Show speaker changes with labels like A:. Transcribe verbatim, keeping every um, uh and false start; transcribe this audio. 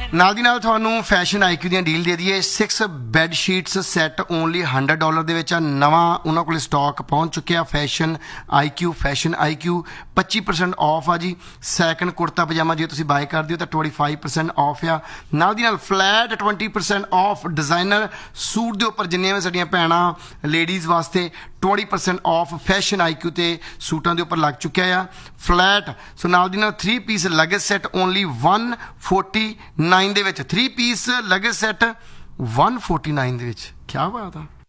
A: ਨਾਲ ਦੀ ਨਾਲ ਤੁਹਾਨੂੰ ਫੈਸ਼ਨ ਆਈਕਿਊ ਦੀਆਂ ਡੀਲ ਦੇ ਦਈਏ। Six bed sheets set only hundred dollar ਦੇ ਵਿੱਚ ਆ। ਨਵਾਂ ਉਹਨਾਂ ਕੋਲ ਸਟਾਕ ਪਹੁੰਚ ਚੁੱਕਿਆ ਫੈਸ਼ਨ ਆਈਕਿਊ ਫੈਸ਼ਨ ਆਈਕਿਊ ਪੱਚੀ ਪਰਸੈਂਟ ਆਫ ਆ ਜੀ। ਸੈਕਿੰਡ ਕੁੜਤਾ ਪਜਾਮਾ ਜੇ ਤੁਸੀਂ ਬਾਏ ਕਰਦੇ ਹੋ ਤਾਂ ਟਵੈਂਟੀ ਫਾਈਵ ਪਰਸੈਂਟ ਆਫ ਆ। ਨਾਲ ਦੀ ਨਾਲ flat twenty percent off designer suit ਦੇ ਉੱਪਰ ਜਿੰਨੀਆਂ ਵੀ ਸਾਡੀਆਂ ਭੈਣਾਂ ਲੇਡੀਜ਼ ਵਾਸਤੇ twenty percent of fashion I Q ते सूटां दे उपर लग चुकिया है फ्लैट। सो नाल दी नाल three piece luggage set only one forty nine they which three piece luggage set one forty nine दे विच। क्या बात है।